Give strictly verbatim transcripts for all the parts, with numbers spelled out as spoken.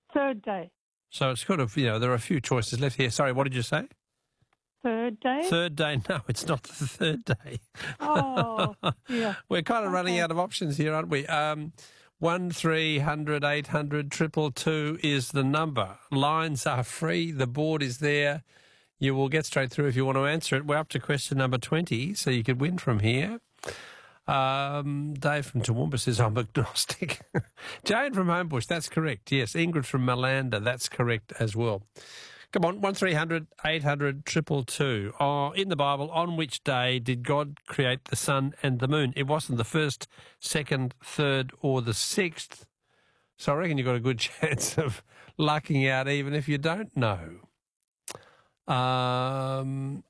Third day. So it's kind of, you know, there are a few choices left here. Sorry, what did you say? Third day? Third day? No, it's not the third day. Oh, yeah. We're kind of Okay. running out of options here, aren't we? Um, one three hundred eight hundred triple two is the number. Lines are free. The board is there. You will get straight through if you want to answer it. We're up to question number twenty, so you could win from here. Um, Dave from Toowoomba says, I'm agnostic. Jane from Homebush, that's correct. Yes, Ingrid from Malanda, that's correct as well. Come on, one three hundred eight hundred triple two. Oh, in the Bible, on which day did God create the sun and the moon? It wasn't the first, second, third, or the sixth. So I reckon you've got a good chance of lucking out even if you don't know. Um...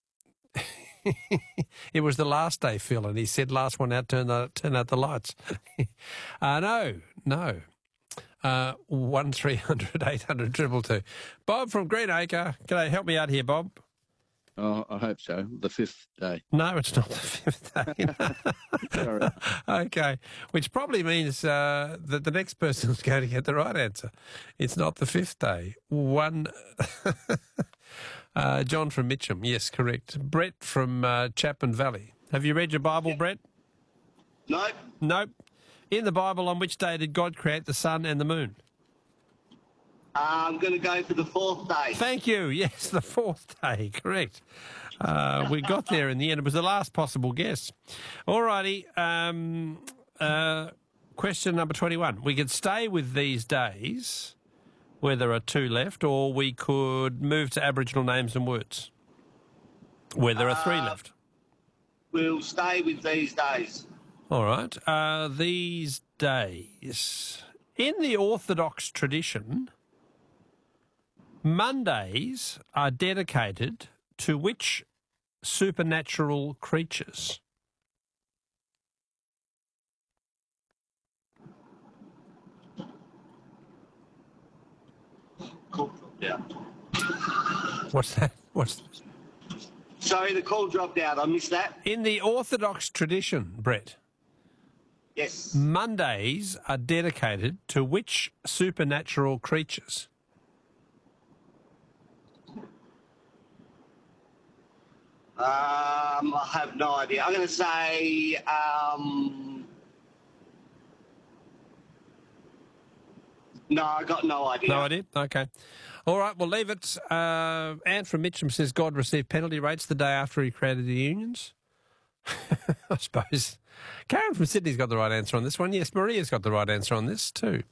It was the last day, Phil, and he said, last one out, turn out, turn out the lights. uh, no, no. Uh, one three hundred eight hundred triple two. Bob from Greenacre. Can you help me out here, Bob? Oh, I hope so. The fifth day. No, it's not the fifth day. Sorry. Okay, which probably means uh, that the next person is going to get the right answer. It's not the fifth day. One... Uh, John from Mitcham, yes, correct. Brett from uh, Chapman Valley. Have you read your Bible, Brett? Nope. Nope. In the Bible, on which day did God create the sun and the moon? Uh, I'm going to go for the fourth day. Thank you. Yes, the fourth day, correct. Uh, we got there in the end. It was the last possible guess. All righty. Um, uh, question number twenty-one. We could stay with these days, where there are two left, or we could move to Aboriginal names and words, where there are three Uh, left. We'll stay with these days. All right. Uh, these days. In the Orthodox tradition, Mondays are dedicated to which supernatural creatures? Call dropped out. What's that? What's Sorry, the call dropped out. I missed that. in the Orthodox tradition, Brett? Yes. Mondays are dedicated to which supernatural creatures? Um, I have no idea. I'm going to say... Um, no, I got no idea. No idea? Okay. All right, we'll leave it. Uh, Anne from Mitcham says God received penalty rates the day after he created the unions. I suppose. Karen from Sydney's got the right answer on this one. Yes, Maria's got the right answer on this too.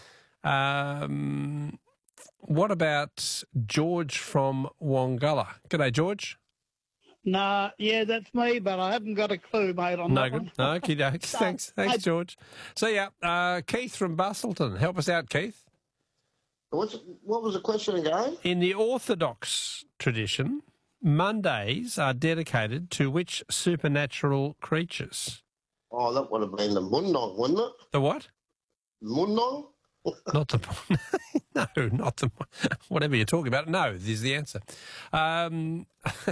Um, what about George from Wongalla? G'day, George. Nah, yeah, that's me, but I haven't got a clue, mate, on No that good. one. Okay, thanks. Thanks, thanks, George. So, yeah, uh, Keith from Bustleton. Help us out, Keith. What's, what was the question again? In the Orthodox tradition, Mondays are dedicated to which supernatural creatures? Oh, that would have been the Mundong, wouldn't it? The what? Mundong? Not the... No, not the... Whatever you're talking about. No, is the answer. Um...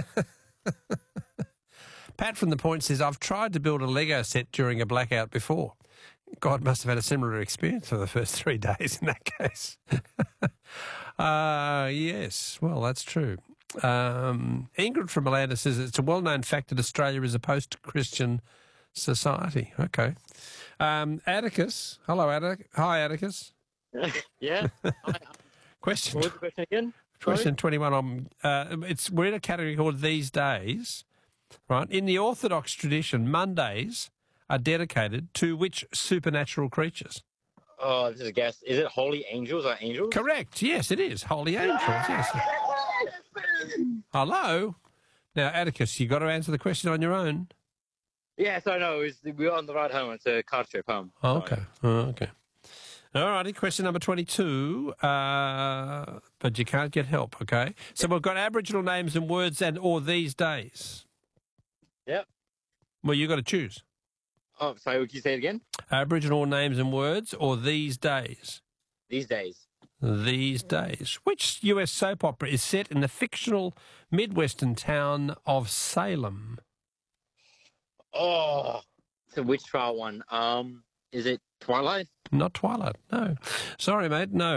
Pat from the Point says, I've tried to build a Lego set during a blackout before. God must have had a similar experience for the first three days in that case. uh, yes, well, that's true. Um, Ingrid from Malanda says it's a well-known fact that Australia is a post-Christian society. Okay. Um, Atticus. Hello, Atticus. Hi, Atticus. Yeah. Question. What was the question again? Sorry? Question twenty-one. On, uh, it's, we're in a category called These Days, right? In the Orthodox tradition, Mondays are dedicated to which supernatural creatures? Oh, this is a guess. Is it holy angels or angels? Correct. Yes, it is. Holy angels. Yes. Hello? Now, Atticus, you got to answer the question on your own. Yeah, so no, it was, we were on the ride home. It's a car trip home. Oh, okay. Oh, okay. All righty, question number twenty-two, uh, but you can't get help, okay? So we've got Aboriginal names and words and or these days. Yep. Well, you've got to choose. Oh, sorry, would you say it again? Aboriginal names and words or these days? These days. These days. Which U S soap opera is set in the fictional Midwestern town of Salem? Oh, it's a witch trial one. Um, is it Twilight? Not Twilight, no. Sorry, mate, no.